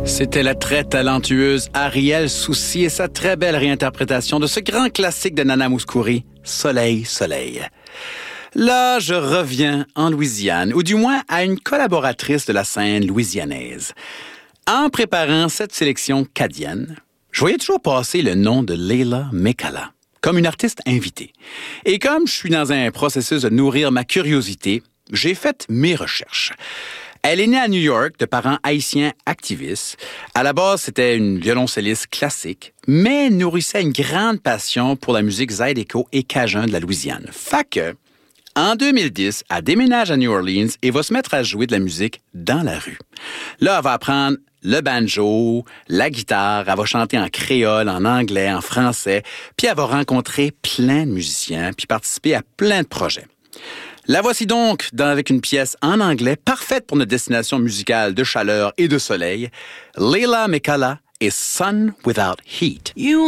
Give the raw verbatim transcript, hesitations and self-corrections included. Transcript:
C'était la très talentueuse Ariel Soucy et sa très belle réinterprétation de ce grand classique de Nana Mouskouri, Soleil, Soleil. Là, je reviens en Louisiane, ou du moins à une collaboratrice de la scène louisianaise. En préparant cette sélection cadienne, je voyais toujours passer le nom de Leila Mekala comme une artiste invitée. Et comme je suis dans un processus de nourrir ma curiosité, j'ai fait mes recherches. Elle est née à New York de parents haïtiens activistes. À la base, c'était une violoncelliste classique, mais nourrissait une grande passion pour la musique zydeco et cajun de la Louisiane. Fait que, en deux mille dix, elle déménage à New Orleans et va se mettre à jouer de la musique dans la rue. Là, elle va apprendre le banjo, la guitare, elle va chanter en créole, en anglais, en français, puis elle va rencontrer plein de musiciens, puis participer à plein de projets. La voici donc dans, avec une pièce en anglais parfaite pour notre destination musicale de chaleur et de soleil, Leila Mekala et Sun Without Heat. You